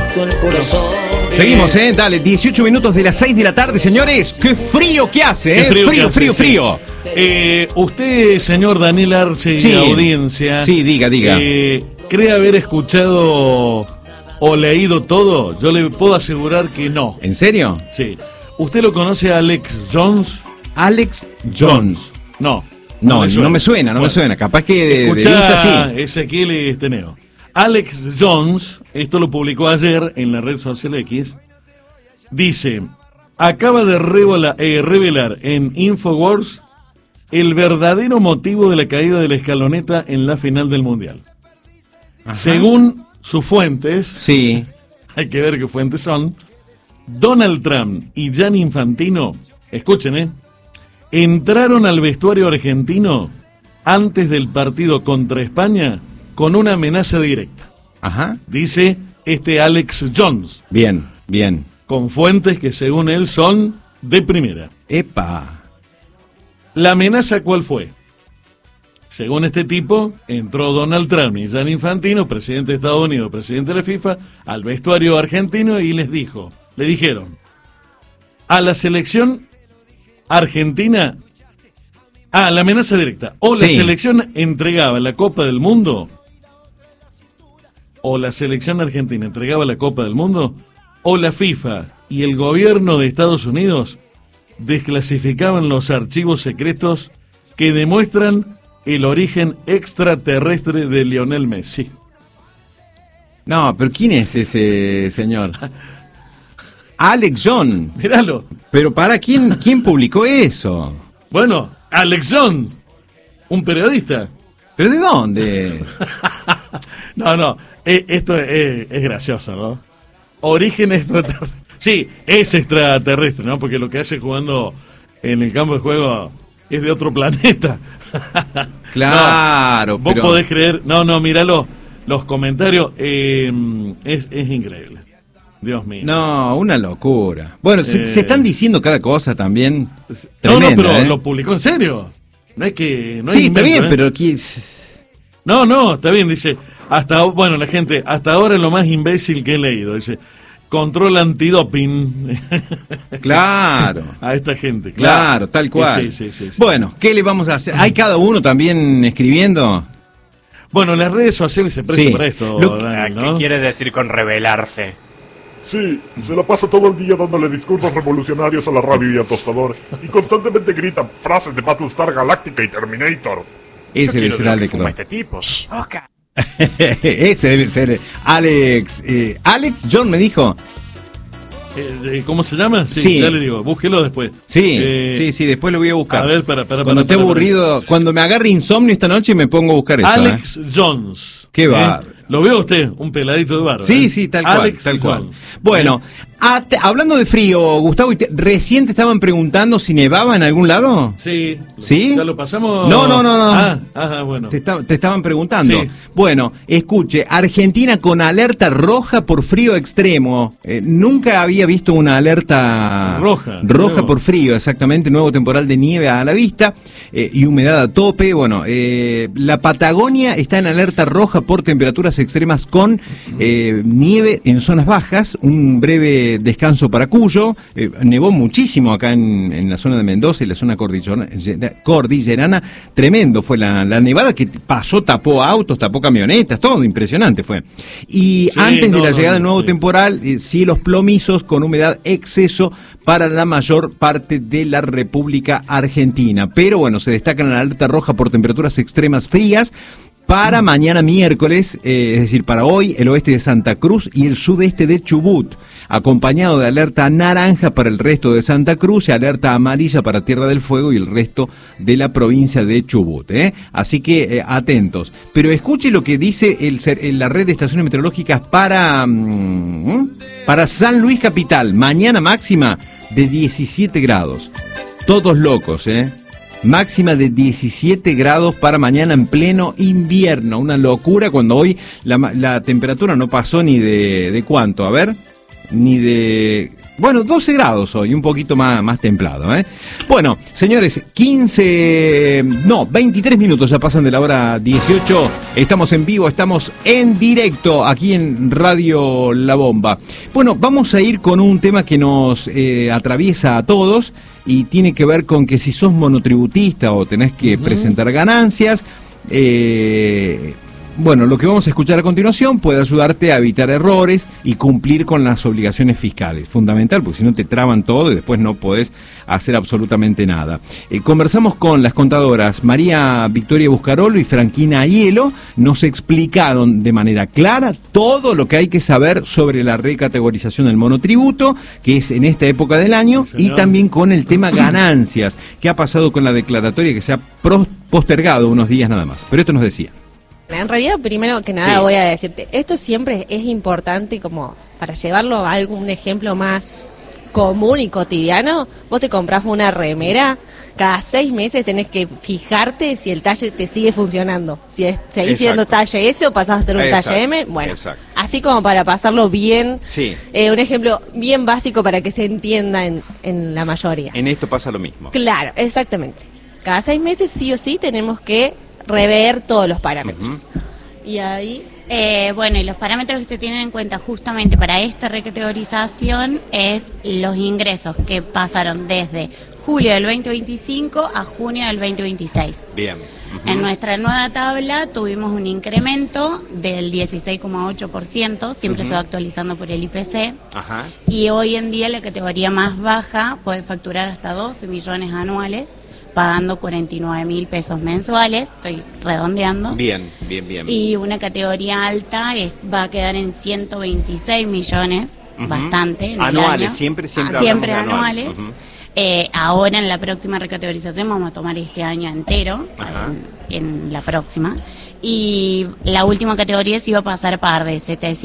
roto el corazón. Seguimos, dale, 18 minutos de las 6 de la tarde, señores. ¡Qué frío que hace, frío! Usted, señor Daniel Arce y audiencia... Sí, diga. ¿Cree haber escuchado o leído todo? Yo le puedo asegurar que no. ¿En serio? Sí. ¿Usted lo conoce a Alex Jones? ¿Alex Jones? No me suena. Capaz que de vista sí. Ezequiel Esteneo. Alex Jones, esto lo publicó ayer en la red social X, dice, acaba de revelar en Infowars el verdadero motivo de la caída de la escaloneta en la final del Mundial. Ajá. Según sus fuentes, sí, hay que ver qué fuentes son, Donald Trump y Gianni Infantino, escuchen, entraron al vestuario argentino antes del partido contra España con una amenaza directa. Ajá. Dice Alex Jones. Bien. Con fuentes que según él son de primera. ¡Epa! ¿La amenaza cuál fue? Según este tipo, entró Donald Trump y Gianni Infantino, presidente de Estados Unidos, presidente de la FIFA, al vestuario argentino y le dijeron, a la selección argentina, la amenaza directa, o la selección entregaba la Copa del Mundo, o la selección argentina entregaba la Copa del Mundo, o la FIFA y el gobierno de Estados Unidos desclasificaban los archivos secretos que demuestran el origen extraterrestre de Lionel Messi. No, pero ¿quién es ese señor? Alex Jones. Míralo. Pero ¿quién publicó eso? Bueno, Alex Jones, un periodista. ¿Pero de dónde? No, esto es gracioso, ¿no? Origen extraterrestre. Sí, es extraterrestre, ¿no? Porque lo que hace jugando en el campo de juego es de otro planeta. Claro, vos podés creer. No, míralo. Los comentarios es increíble. Dios mío. No, una locura. Bueno, se están diciendo cada cosa también. Tremenda, pero lo publicó en serio. No es que... No sí, invento, está bien, pero aquí... No, está bien, dice. La gente, hasta ahora es lo más imbécil que he leído. Dice, control antidoping. Claro. A esta gente. Claro, tal cual. Sí. Bueno, ¿qué le vamos a hacer? ¿Hay cada uno también escribiendo? Bueno, las redes sociales se prestan para esto, Dani, ¿no? ¿Qué quiere decir con rebelarse? Sí, se la pasa todo el día dándole discursos revolucionarios a la radio y al tostador. Y constantemente gritan frases de Battlestar Galactica y Terminator. Ese debe ser Alex. Este tipo. Ese debe ser Alex. Alex John me dijo. ¿Cómo se llama? Sí. Ya le digo, búsquelo después. Sí, después lo voy a buscar. A ver, cuando esté aburrido, cuando me agarre insomnio esta noche me pongo a buscar eso. Alex Jones. Qué va. ¿Lo veo usted? Un peladito de barba. Sí, tal cual. Bueno, hablando de frío, Gustavo, ¿recién te estaban preguntando si nevaba en algún lado? Sí. ¿Sí? ¿Ya lo pasamos? No. Bueno. Te estaban preguntando. Sí. Bueno, escuche, Argentina con alerta roja por frío extremo. Nunca había visto una alerta roja por frío, exactamente. Nuevo temporal de nieve a la vista y humedad a tope. Bueno, la Patagonia está en alerta roja por temperaturas extremas con nieve en zonas bajas. Un breve descanso para Cuyo. Nevó muchísimo acá en la zona de Mendoza y la zona cordillerana. Tremendo fue la nevada que pasó, tapó autos, tapó camionetas, todo impresionante fue. Y antes de la llegada del nuevo temporal, cielos plomizos con humedad exceso para la mayor parte de la República Argentina. Pero bueno, se destaca en la alerta roja por temperaturas extremas frías. Para mañana miércoles, es decir, para hoy, el oeste de Santa Cruz y el sudeste de Chubut, acompañado de alerta naranja para el resto de Santa Cruz y alerta amarilla para Tierra del Fuego y el resto de la provincia de Chubut. Así que atentos. Pero escuche lo que dice la red de estaciones meteorológicas para San Luis Capital. Mañana máxima de 17 grados. Todos locos, Máxima de 17 grados para mañana en pleno invierno. Una locura cuando hoy la temperatura no pasó ni de cuánto, a ver, ni de Bueno, 12 grados hoy, un poquito más templado, ¿eh? Bueno, señores, 23 minutos ya pasan de la hora 18. Estamos en vivo, estamos en directo aquí en Radio La Bomba. Bueno, vamos a ir con un tema que nos atraviesa a todos y tiene que ver con que si sos monotributista o tenés que presentar ganancias, bueno, lo que vamos a escuchar a continuación puede ayudarte a evitar errores y cumplir con las obligaciones fiscales. Fundamental, porque si no te traban todo y después no podés hacer absolutamente nada. Conversamos con las contadoras María Victoria Buscarolo y Franquina Hielo. Nos explicaron de manera clara todo lo que hay que saber sobre la recategorización del monotributo, que es en esta época del año, Sí, y también con el tema ganancias. ¿Qué ha pasado con la declaratoria que se ha postergado unos días nada más? Pero esto nos decía. En realidad, primero que nada voy a decirte, esto siempre es importante como para llevarlo a algún ejemplo más común y cotidiano. Vos te compras una remera, cada 6 meses tenés que fijarte si el talle te sigue funcionando. Si seguís siendo talle S o pasás a ser un talle M. Bueno, así como para pasarlo bien, un ejemplo bien básico para que se entienda en la mayoría. En esto pasa lo mismo. Claro, exactamente. Cada 6 meses sí o sí tenemos que rever todos los parámetros. Y ahí... bueno, y los parámetros que se tienen en cuenta justamente para esta recategorización es los ingresos que pasaron desde julio del 2025 a junio del 2026. Bien. En nuestra nueva tabla tuvimos un incremento del 16,8%, siempre se va actualizando por el IPC, y hoy en día la categoría más baja puede facturar hasta 12 millones anuales, pagando 49.000 pesos mensuales, estoy redondeando. Bien. Y una categoría alta va a quedar en 126 millones, bastante. En anuales, el año. siempre anuales. Ahora en la próxima recategorización vamos a tomar este año entero, en la próxima. Y la última categoría sí va a pasar a pagar de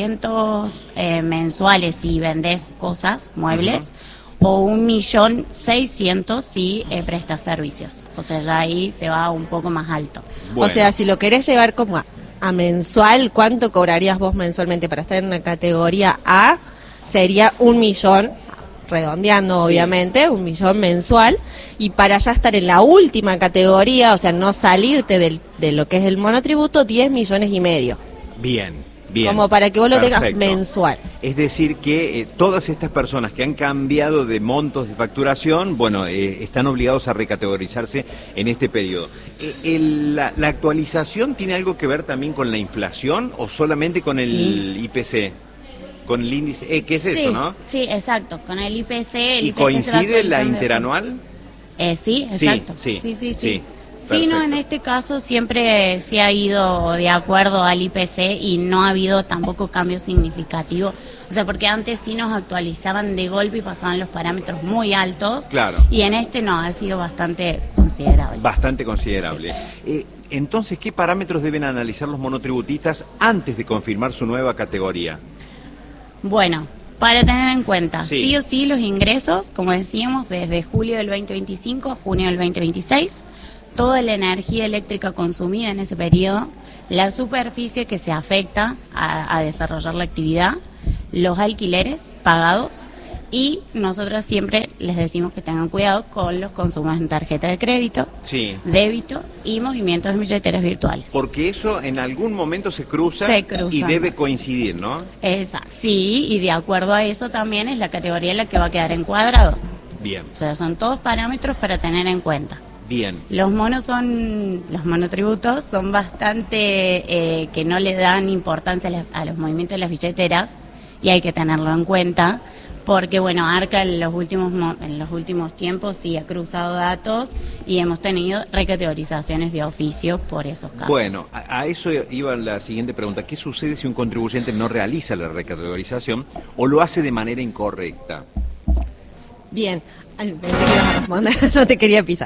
700 mensuales si vendés cosas, muebles, o 1.600.000 si prestas servicios. O sea, ya ahí se va un poco más alto. Bueno. O sea, si lo querés llevar como a mensual, ¿cuánto cobrarías vos mensualmente para estar en una categoría A? Sería 1 millón, redondeando obviamente, 1 millón mensual. Y para ya estar en la última categoría, o sea, no salirte de lo que es el monotributo, 10 millones y medio. Bien. Como para que vos lo tengas mensual. Es decir que todas estas personas que han cambiado de montos de facturación, bueno, están obligados a recategorizarse en este periodo. ¿La actualización tiene algo que ver también con la inflación o solamente con el IPC? Con el índice, ¿qué es eso, no? Sí, exacto, con el IPC. ¿Y coincide la interanual? Sí, exacto. Sí, no, en este caso siempre se ha ido de acuerdo al IPC y no ha habido tampoco cambios significativos. O sea, porque antes sí nos actualizaban de golpe y pasaban los parámetros muy altos. Claro. Y en este no, ha sido bastante considerable. Bastante considerable. Entonces, ¿qué parámetros deben analizar los monotributistas antes de confirmar su nueva categoría? Bueno, para tener en cuenta, sí o sí los ingresos, como decíamos, desde julio del 2025 a junio del 2026, toda la energía eléctrica consumida en ese periodo, la superficie que se afecta a desarrollar la actividad, los alquileres pagados, y nosotros siempre les decimos que tengan cuidado con los consumos en tarjeta de crédito, débito y movimientos de billeteras virtuales. Porque eso en algún momento se cruza y debe coincidir, ¿no? Sí, y de acuerdo a eso también es la categoría en la que va a quedar encuadrado. Bien. O sea, son todos parámetros para tener en cuenta. Bien. Los monotributos son bastante que no le dan importancia a los movimientos de las billeteras, y hay que tenerlo en cuenta porque, bueno, Arca en los últimos tiempos sí ha cruzado datos y hemos tenido recategorizaciones de oficio por esos casos. Bueno, a eso iba la siguiente pregunta. ¿Qué sucede si un contribuyente no realiza la recategorización o lo hace de manera incorrecta? Bien. Pensé que ibas a responder, no te quería pisar.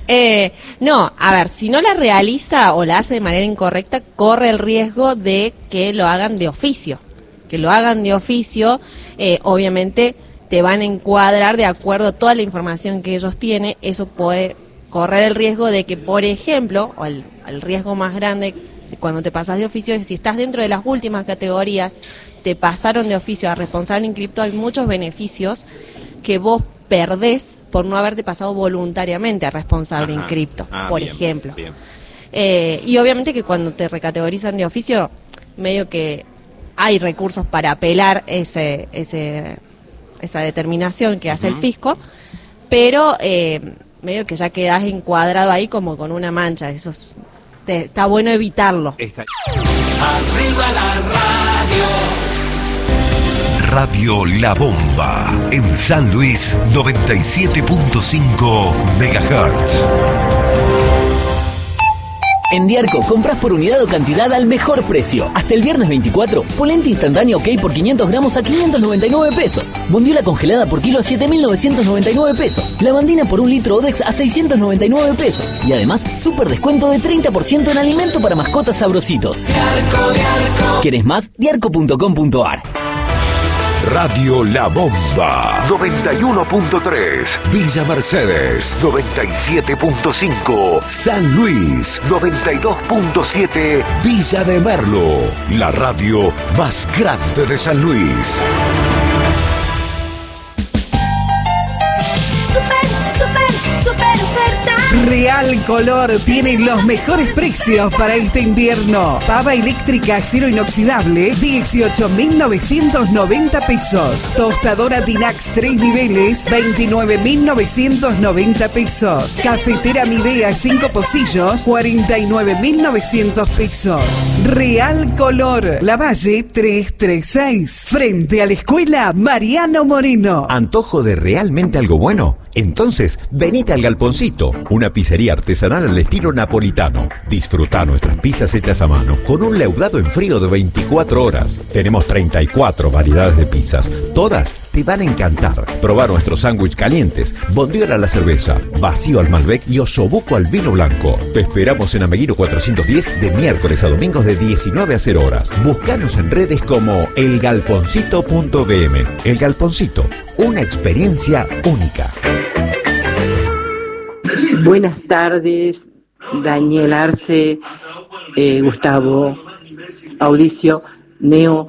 No, a ver, si no la realiza o la hace de manera incorrecta, corre el riesgo de que lo hagan de oficio. Que lo hagan de oficio, obviamente te van a encuadrar de acuerdo a toda la información que ellos tienen. Eso puede correr el riesgo de que, por ejemplo, o el riesgo más grande cuando te pasas de oficio es si estás dentro de las últimas categorías, te pasaron de oficio a responsable en cripto, hay muchos beneficios que vos perdés por no haberte pasado voluntariamente a responsable en cripto, por ejemplo. Bien. Y obviamente que cuando te recategorizan de oficio, medio que hay recursos para apelar esa determinación que hace el fisco, pero medio que ya quedás encuadrado ahí como con una mancha. Eso está bueno evitarlo. Arriba la radio. Radio La Bomba en San Luis 97.5 MHz. En Diarco, compras por unidad o cantidad al mejor precio. Hasta el viernes 24, polenta instantánea OK por 500 gramos a 599 pesos. Bondiola congelada por kilo a 7.999 pesos. Lavandina por 1 litro Odex a 699 pesos. Y además, súper descuento de 30% en alimento para mascotas sabrositos. Diarco, Diarco. ¿Quieres más? Diarco.com.ar. Radio La Bomba 91.3, Villa Mercedes 97.5, San Luis 92.7, Villa de Merlo, la radio más grande de San Luis. Super oferta. Real Color tiene los mejores precios para este invierno. Pava eléctrica acero inoxidable, 18.990 pesos. Tostadora Dinax 3 niveles, 29.990 pesos. Cafetera Midea 5 pocillos, 49.900 pesos. Real Color, La Valle 336, frente a la escuela Mariano Moreno. ¿Antojo de realmente algo bueno? Entonces, venite al Galponcito, una pizzería artesanal al estilo napolitano. Disfruta nuestras pizzas hechas a mano, con un leudado en frío de 24 horas. Tenemos 34 variedades de pizzas, todas te van a encantar. Probá nuestros sándwiches calientes, bondiola a la cerveza, vacío al Malbec y osobuco al vino blanco. Te esperamos en Ameguino 410 de miércoles a domingos de 19 a 0 horas. Búscanos en redes como elgalponcito.bm. El Galponcito, una experiencia única. Buenas tardes, Daniel Arce, Gustavo, Audicio, Neo.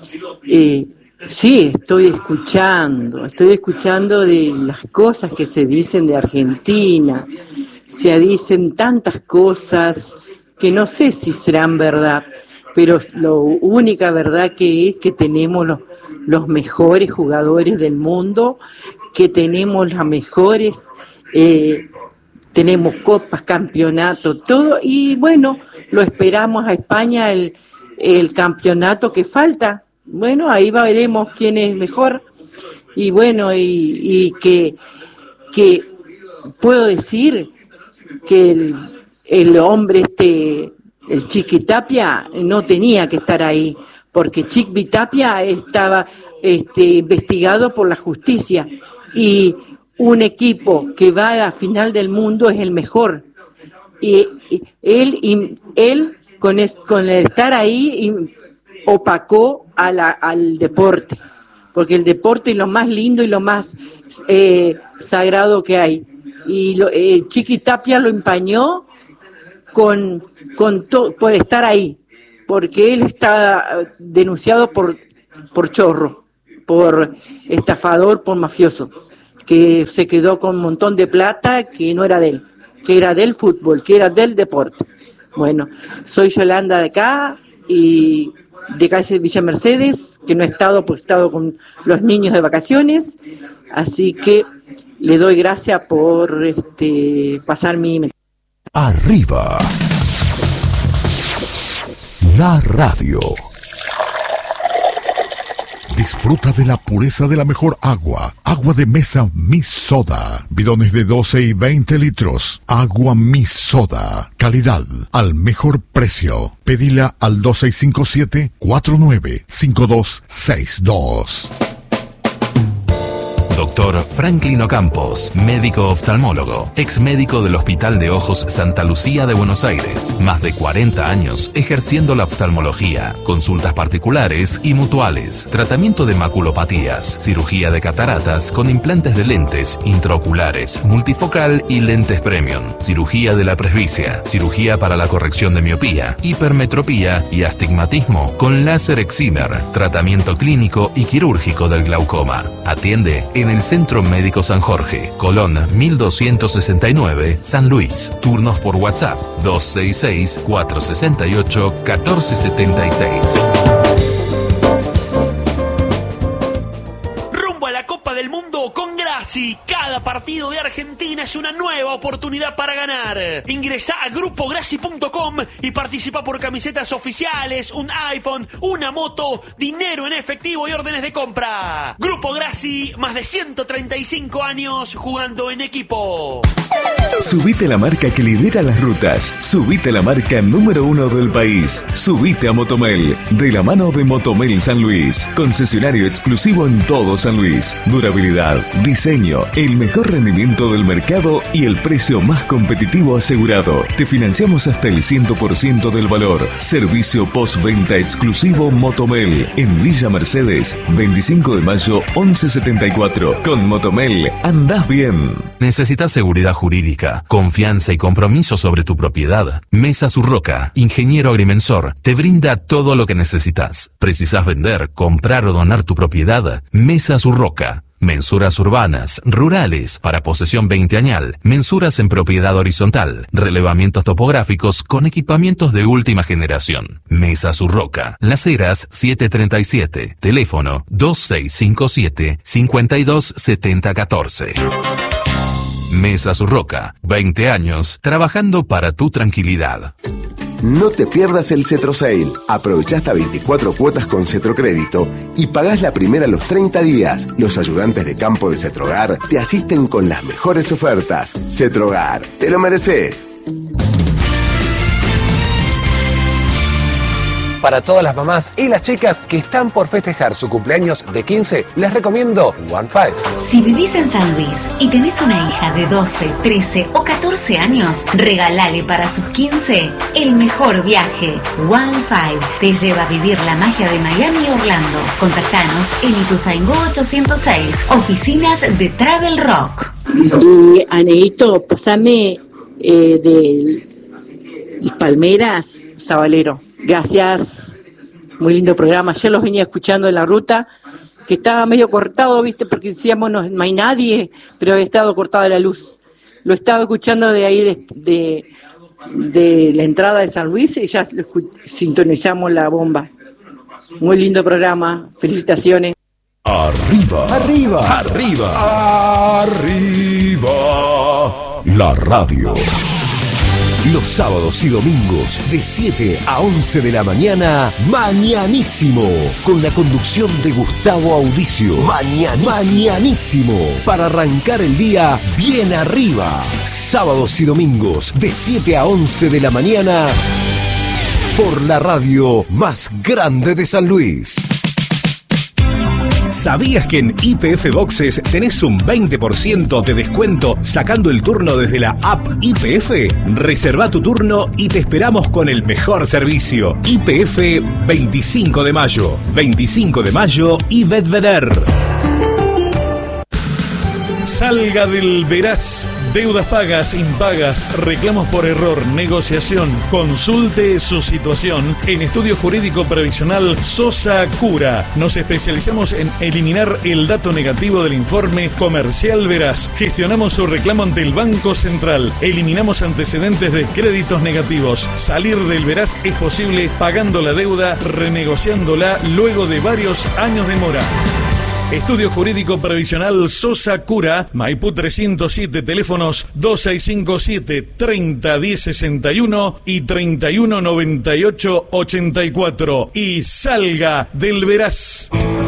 Sí, estoy escuchando de las cosas que se dicen de Argentina. Se dicen tantas cosas que no sé si serán verdad, pero la única verdad que es que tenemos los mejores jugadores del mundo, que tenemos las mejores, tenemos copas, campeonatos, todo, y bueno, lo esperamos a España el campeonato que falta. Bueno, ahí veremos quién es mejor, y bueno, y que puedo decir que el hombre el Chiqui Tapia no tenía que estar ahí, porque Chiqui Tapia estaba investigado por la justicia, y un equipo que va a la final del mundo es el mejor, y él con el estar ahí opacó al deporte, porque el deporte es lo más lindo y lo más sagrado que hay, y Chiqui Tapia lo empañó por estar ahí, porque él está denunciado por chorro, por estafador, por mafioso, que se quedó con un montón de plata que no era de él, que era del fútbol, que era del deporte. Bueno, soy Yolanda de acá, y de calle Villa Mercedes, que no he estado porque he estado con los niños de vacaciones, así que le doy gracias por pasar mi mensaje. Arriba la radio. Disfruta de la pureza de la mejor agua. Agua de mesa Miss Soda. Bidones de 12 y 20 litros. Agua Miss Soda. Calidad al mejor precio. Pedila al 2657-495262. Doctor Franklin Ocampos, médico oftalmólogo, ex médico del Hospital de Ojos Santa Lucía de Buenos Aires. Más de 40 años ejerciendo la oftalmología. Consultas particulares y mutuales. Tratamiento de maculopatías. Cirugía de cataratas con implantes de lentes intraoculares, multifocal y lentes premium. Cirugía de la presbicia. Cirugía para la corrección de miopía, hipermetropía y astigmatismo con láser excimer. Tratamiento clínico y quirúrgico del glaucoma. Atiende en el Centro Médico San Jorge, Colón 1269, San Luis. Turnos por WhatsApp 266-468-1476. Rumbo a la Copa del Mundo con Grassi. Cada partido de Argentina es una nueva oportunidad para ganar. Ingresá a grupograssi.com y participa por camisetas oficiales, un iPhone, una moto, dinero en efectivo y órdenes de compra. Grupo Grassi, más de 135 años jugando en equipo. Subite la marca que lidera las rutas. Subite la marca número 1 del país. Subite a Motomel, de la mano de Motomel San Luis. Concesionario exclusivo en todo San Luis. Durabilidad, diseño, el mejor rendimiento del mercado y el precio más competitivo asegurado. Te financiamos hasta el 100% del valor. Servicio postventa exclusivo Motomel en Villa Mercedes, 25 de mayo 1174. Con Motomel andás bien. ¿Necesitas seguridad jurídica, confianza y compromiso sobre tu propiedad? Mesa Surroca, ingeniero agrimensor, te brinda todo lo que necesitas. ¿Precisás vender, comprar o donar tu propiedad? Mesa Surroca. Mensuras urbanas, rurales, para posesión 20añal, mensuras en propiedad horizontal, relevamientos topográficos con equipamientos de última generación. Mesa Surroca, Las Heras 737, teléfono 2657-527014. Mesa Surroca, 20 años trabajando para tu tranquilidad. No te pierdas el Cetro Sale. Aprovecha hasta 24 cuotas con Cetrocrédito y pagás la primera a los 30 días. Los ayudantes de campo de Cetrogar te asisten con las mejores ofertas. Cetrogar, te lo mereces. Para todas las mamás y las chicas que están por festejar su cumpleaños de 15, les recomiendo One Five. Si vivís en San Luis y tenés una hija de 12, 13 o 14 años, regalale para sus 15 el mejor viaje. One Five te lleva a vivir la magia de Miami y Orlando. Contactanos en Ituzaingó 806, oficinas de Travel Rock. Y Aneito, pasame de Palmeras, Sabalero. Gracias, muy lindo programa. Yo los venía escuchando en la ruta, que estaba medio cortado, viste, porque decíamos no hay nadie, pero había estado cortada la luz. Lo estaba escuchando de ahí de la entrada de San Luis y ya sintonizamos la bomba. Muy lindo programa, felicitaciones. Arriba, arriba, arriba, arriba, la radio. Los sábados y domingos de 7 a 11 de la mañana, Mañanísimo, con la conducción de Gustavo Audicio. Mañanísimo, para arrancar el día bien arriba. Sábados y domingos de 7 a 11 de la mañana, por la radio más grande de San Luis. ¿Sabías que en YPF Boxes tenés un 20% de descuento sacando el turno desde la app YPF? Reserva tu turno y te esperamos con el mejor servicio. YPF 25 de mayo. 25 de mayo y Bedveder. Salga del Veraz. Deudas pagas, impagas, reclamos por error, negociación. Consulte su situación en Estudio Jurídico Previsional Sosa Cura. Nos especializamos en eliminar el dato negativo del informe comercial Veraz. Gestionamos su reclamo ante el Banco Central. Eliminamos antecedentes de créditos negativos. Salir del Veraz es posible pagando la deuda, renegociándola luego de varios años de mora. Estudio Jurídico Previsional Sosa Cura, Maipú 307, teléfonos 2657-301061 y 319884. Y salga del Veraz.